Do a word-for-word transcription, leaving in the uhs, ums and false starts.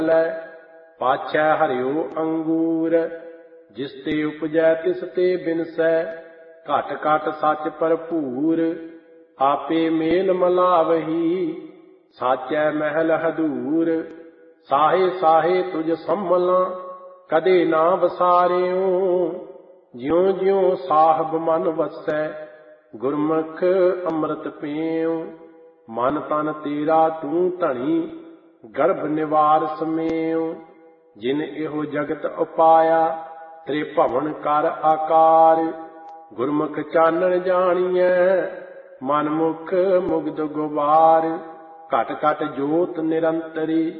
ਲੈ। ਪਾਛੈ ਹਰਿਓ ਅੰਗੂਰ ਜਿਸ ਤੇ ਉਪਜੈ ਤਿਸ ਤੇ ਬਿਨਸੈ। ਘਟ ਘਟ ਸੱਚ ਭਰਪੂਰ ਆਪੇ ਮੇਲ ਮਲਾਵਹੀ। ਸਾਚੈ ਮਹਿਲ ਹਦੂਰ ਸਾਹੇ ਸਾਹੇ ਤੁਝ ਸੰਭਲਾਂ। ਕਦੇ ਨਾ ਵਸਾਰਿਓ ਜਿਉ ਜਿਉ ਸਾਹਿਬ ਮਨ ਵਸੈ। ਗੁਰਮੁਖ ਅੰਮ੍ਰਿਤ ਪੀਉ ਮਨ ਤਨ ਤੇਰਾ ਤੂੰ ਧਣੀ। ਗਰਭ ਨਿਵਾਰ ਸਮੇਉ ਜਿਨ ਇਹੋ ਜਗਤ ਉਪਾਇਆ। ਤ੍ਰਿਭਵਨ ਕਰ ਆਕਾਰ ਗੁਰਮੁਖ ਚਾਨਣ ਜਾਣੀਐ। ਮਨ ਮੁਖ ਮੁਗਧ ਗੁਬਾਰ ਘਟ ਘਟ ਜੋਤ ਨਿਰੰਤਰੀ।